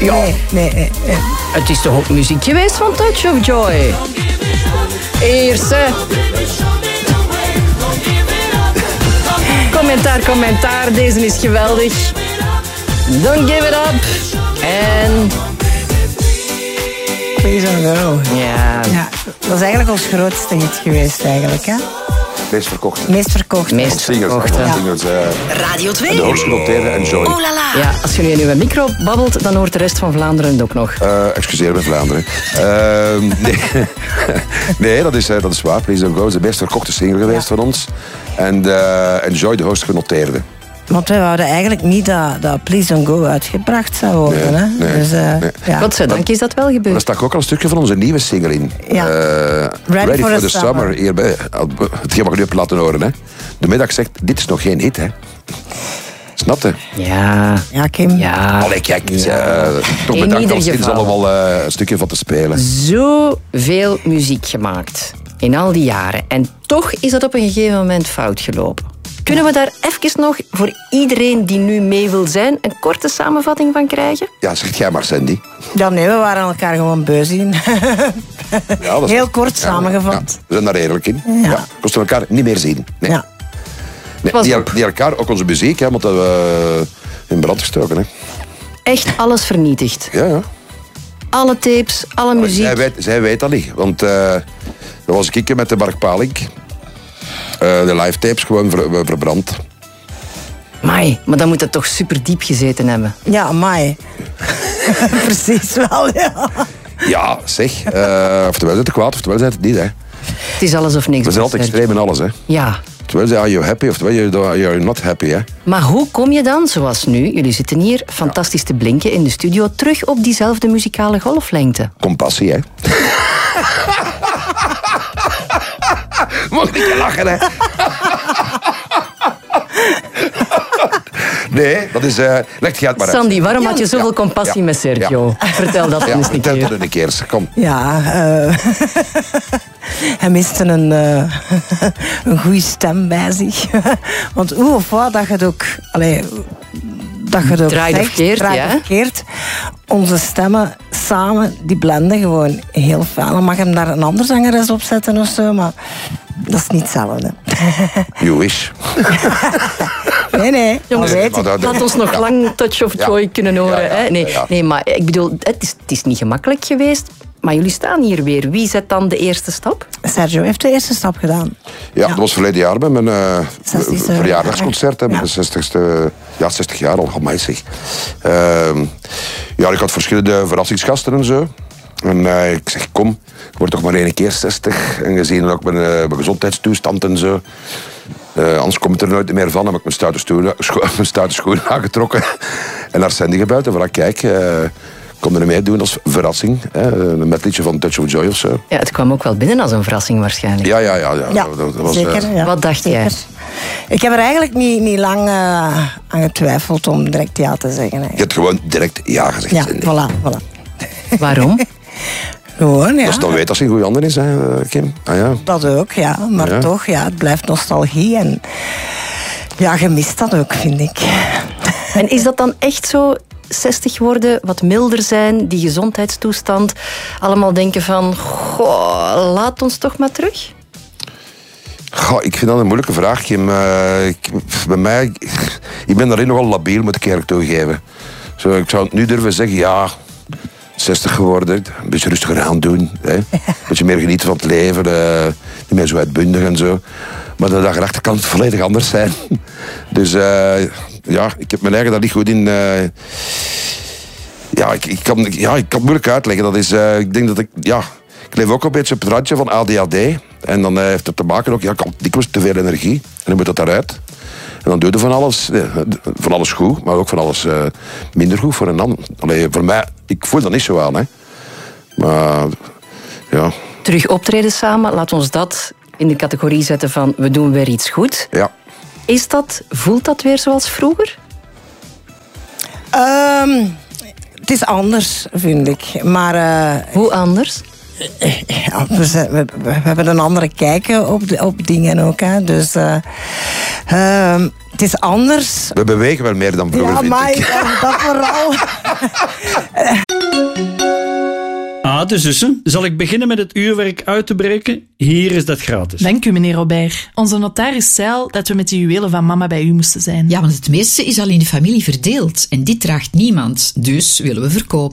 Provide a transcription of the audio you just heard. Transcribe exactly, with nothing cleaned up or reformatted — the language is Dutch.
Ja. Nee, nee, nee, nee. Het is toch ook muziek geweest van Touch of Joy? Eerste. Commentaar, commentaar. Deze is geweldig. Don't give it up. En... Please don't go. Ja. Ja, dat is eigenlijk ons grootste hit geweest eigenlijk, hè? Meest verkocht. Meest verkocht. Meest verkocht, Ja. ja. Singles, uh, Radio twee. de hoogst genoteerde Enjoy. Oh la la. Ja, als je nu in uw micro babbelt, dan hoort de rest van Vlaanderen het ook nog. Uh, excuseer me, Vlaanderen. Uh, nee. nee, dat is, uh, dat is waar. Please Don't Go is de meest verkochte single geweest Ja. van ons. En uh, Enjoy de hoogst genoteerde. Want wij wouden eigenlijk niet dat, dat Please Don't Go uitgebracht zou worden. Nee, hè? nee, dus, uh, nee. ja. Godzijdank is dat wel Daar gebeurd. stak ook al een stukje van onze nieuwe single in. Ja. Uh, Ready Ready for for the the Summer. Summer. Hierbij. Hetgeen wat je nu hebt laten horen. Hè. De middag zegt, dit is nog geen hit. Hè. Snap je? Ja. Ja, Kim. Ja. Allee, kijk. Uh, toch In bedankt ieder als Stins geval. allemaal uh, een stukje van te spelen. Zoveel muziek gemaakt in al die jaren. En toch is dat op een gegeven moment fout gelopen. Kunnen we daar even nog, voor iedereen die nu mee wil zijn, een korte samenvatting van krijgen? Ja, zeg jij maar, Sandy. Ja, nee, we waren elkaar gewoon beu zien. Ja, dat is- Heel kort Ja, samengevat. ja, we zijn daar eerlijk in. Ja. Ja. Kosten we elkaar niet meer zien. Nee. Ja. Nee, Was die, op. die elkaar, ook onze muziek, hè, want dat we in brand gestoken. Hè. Echt alles vernietigd. Ja, ja. Alle tapes, alle muziek. Zij weet, zij weet dat niet, want uh, dat was ik met de Mark Palink. Uh, de live tapes gewoon ver, verbrand. Mai, maar dan moet dat toch super diep gezeten hebben. Ja, amai. Precies wel, ja. Ja, zeg. Uh, oftewel zijn het kwaad, oftewel zijn het niet. Hè. Het is alles of niks. We zijn altijd Sergio. extreem in alles. Hè. Ja. Oftewel zijn are you happy, oftewel you're, you're not happy. Hè. Maar hoe kom je dan, zoals nu, jullie zitten hier fantastisch te blinken in de studio, terug op diezelfde muzikale golflengte? Compassie, hè. Mag niet lachen, hè. Nee, dat is... Uh, leg je het maar uit. Sandy, waarom had je zoveel Ja. compassie Ja. met Sergio? Ja. Vertel dat Ja, eens een vertel keer. het een keer. Kom. Ja, uh, hij miste een, uh, een goede stem bij zich. Want hoe of wat dat je het ook... Allee, dat je het ook Draait of zegt, keert, draait ja. of keert. Onze stemmen samen, die blenden gewoon heel fijn. Dan mag hem daar een ander zangeres op zetten of zo, maar dat is niet hetzelfde. You wish. Nee, nee, dat Jongens, weet ik. Maar dat- Had ons nog Ja. lang Touch of Ja. Joy kunnen horen. Ja, ja, hè? Nee, ja. nee, maar ik bedoel, het is, het is niet gemakkelijk geweest. Maar jullie staan hier weer. Wie zet dan de eerste stap? Sergio heeft de eerste stap gedaan. Ja, dat was verleden jaar bij mijn uh, zestigste verjaardagsconcert. Hè, met Ja. de zestigste, ja, zestig jaar al. Amai zeg. Uh, ja, ik had verschillende verrassingsgasten en zo. En uh, ik zeg, kom, ik word toch maar één keer zestig. En gezien ook mijn, uh, mijn gezondheidstoestand en zo. Uh, anders komt het er nooit meer van. Heb ik mijn stoute, stoelen, scho mijn stoute schoenen aangetrokken. En naar Sandy gebeld. En voilà, kijk, uh, kom er mee doen als verrassing. Hè, een medliedje van Touch of Joy of zo. Ja, het kwam ook wel binnen als een verrassing waarschijnlijk. Ja, ja, ja. ja, Ja, dat, dat was, zeker. uh, Ja, Wat dacht zeker. jij? Ik heb er eigenlijk niet, niet lang uh, aan getwijfeld om direct ja te zeggen. je Hè. hebt gewoon direct ja gezegd. Ja, Sandy. voilà, voilà. Waarom? Gewoon, ja. Als het dan weet als hij in goede handen is, hè, Kim. Ah, ja. Dat ook, ja. Maar Ja. toch, ja, het blijft nostalgie. En ja, je mist dat ook, vind ik. En is dat dan echt zo, zestig worden, wat milder zijn, die gezondheidstoestand, allemaal denken van, goh, laat ons toch maar terug? Goh, ik vind dat een moeilijke vraag, Kim. Uh, ik, bij mij, ik, ik ben daarin nogal labiel, moet ik eerlijk toegeven. Zo, ik zou het nu durven zeggen, ja, zestig geworden, een beetje rustiger aan doen. Hè? Een beetje meer genieten van het leven, uh, niet meer zo uitbundig en zo. Maar de dag erachter kan het volledig anders zijn. Dus uh, ja, ik heb mijn eigen daar niet goed in... Uh, ja, ik, ik, kan, ja, ik kan het moeilijk uitleggen. Dat is, uh, ik denk dat ik... Ja, ik leef ook een beetje op het randje van A D H D. En dan uh, heeft het te maken ook... Ja, ik had dikwijls te veel energie. En dan moet dat daaruit. En dan doe je van alles, ja, van alles goed, maar ook van alles uh, minder goed voor een ander. Allee, voor mij, ik voel dat niet zo aan, hè. Maar, ja. Terug optreden samen, laat ons dat in de categorie zetten van we doen weer iets goed. Ja. Is dat, voelt dat weer zoals vroeger? Um, het is anders, vind ik. Maar... Uh, Hoe anders? Ja, we, zijn, we, we hebben een andere kijk op, de, op dingen ook. Hè. Dus uh, uh, het is anders. We bewegen wel meer dan vroeger, Ja, vind maar ik. dat vooral. Ah, de zussen. Zal ik beginnen met het uurwerk uit te breken? Hier is dat gratis. Dank u, meneer Robert. Onze notaris zei al dat we met de juwelen van mama bij u moesten zijn. Ja, want het meeste is al in de familie verdeeld. En dit draagt niemand. Dus willen we verkopen.